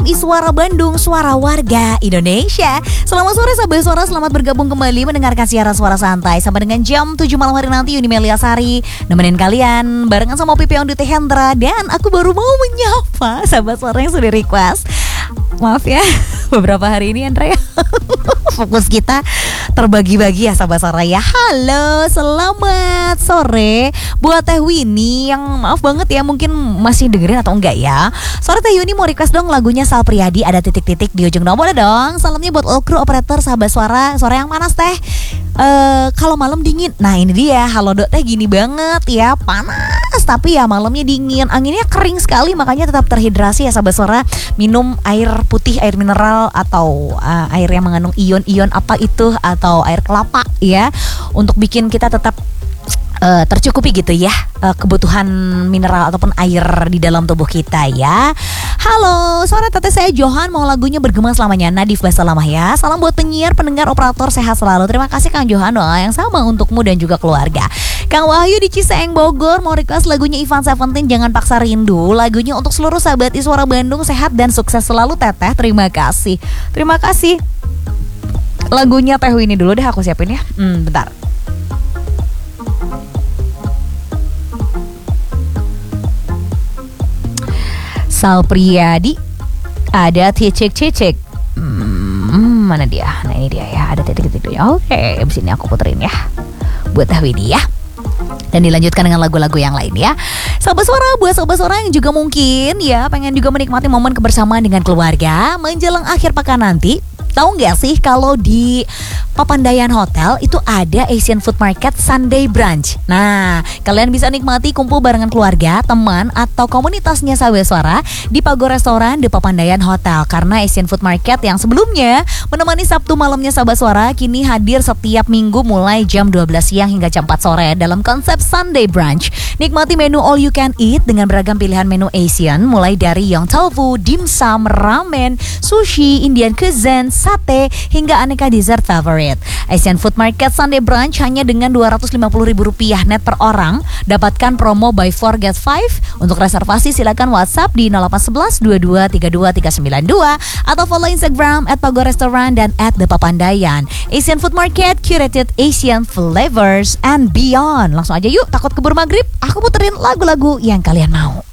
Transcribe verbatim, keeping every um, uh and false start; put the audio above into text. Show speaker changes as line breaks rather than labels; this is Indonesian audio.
Suara Bandung, suara warga Indonesia. Selamat sore sahabat suara, selamat bergabung kembali mendengarkan siaran suara santai sampai dengan jam tujuh malam hari nanti. Yuni Melia Sari nemenin kalian barengan sama Pipi Ondite Hendra. Dan aku baru mau menyapa sahabat suara yang sudah request. Maaf ya, beberapa hari ini Andrea fokus kita terbagi-bagi ya sahabat suara ya. Halo, selamat sore buat Teh Winnie yang maaf banget ya mungkin masih dengerin atau enggak ya. Sore Teh Winnie mau request dong lagunya Sal Priadi, ada titik-titik di ujung nomor dong. Salamnya buat all crew operator sahabat suara. Sore yang panas Teh, uh, kalau malam dingin. Nah ini dia, halo Dok Teh, gini banget ya, panas tapi ya malamnya dingin, anginnya kering sekali, makanya tetap terhidrasi ya sahabat suara. Minum air putih, air mineral atau uh, air yang mengandung ion-ion apa itu, atau air kelapa ya, untuk bikin kita tetap Uh, tercukupi gitu ya uh, kebutuhan mineral ataupun air di dalam tubuh kita ya. Halo, sore Tete, saya Johan, mau lagunya Bergema Selamanya Nadif Basalamah ya. Salam buat penyiar, pendengar, operator, sehat selalu. Terima kasih Kang Johan, doa yang sama untukmu dan juga keluarga. Kang Wahyu di Ciseeng Bogor mau request lagunya Ivan Seventeen, Jangan Paksa Rindu. Lagunya untuk seluruh sahabat Suara Bandung, sehat dan sukses selalu Teteh. Terima kasih. Terima kasih. Lagunya Teh ini dulu deh aku siapin ya. Hmm, bentar. Sal Priadi, ada titik-titik. Hmm, mana dia? Nah ini dia ya, ada titik-titik. Oke, abis ini aku puterin ya buat Teh Widi ya. Dan dilanjutkan dengan lagu-lagu yang lain ya. Sahabat suara, buat sahabat suara yang juga mungkin ya pengen juga menikmati momen kebersamaan dengan keluarga menjelang akhir pekan nanti. Tahu nggak sih kalau di Papandayan Hotel itu ada Asian Food Market Sunday Brunch. Nah, kalian bisa nikmati kumpul barengan keluarga, teman, atau komunitasnya sahabat suara di Pago Restoran di Papandayan Hotel. Karena Asian Food Market yang sebelumnya menemani Sabtu malamnya sahabat suara kini hadir setiap minggu mulai jam dua belas siang hingga jam empat sore dalam konsep Sunday Brunch. Nikmati menu all you can eat dengan beragam pilihan menu Asian mulai dari yong tofu, dimsum, ramen, sushi, Indian cuisine, sate, hingga aneka dessert favorite. Asian Food Market Sunday Brunch hanya dengan dua ratus lima puluh ribu rupiah net per orang. Dapatkan promo buy four get five. Untuk reservasi silakan WhatsApp di nol delapan satu satu dua dua tiga dua tiga sembilan dua atau follow Instagram at Pago Restoran dan at The Papandayan. Asian Food Market, curated Asian flavors and beyond. Langsung aja yuk, takut keburu maghrib, aku puterin lagu-lagu yang kalian mau.